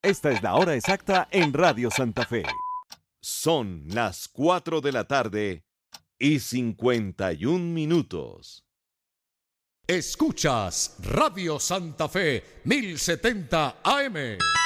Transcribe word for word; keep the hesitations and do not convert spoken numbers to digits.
Esta es la hora exacta en Radio Santa Fe. Son las cuatro de la tarde y cincuenta y un minutos. Escuchas Radio Santa Fe mil setenta A M.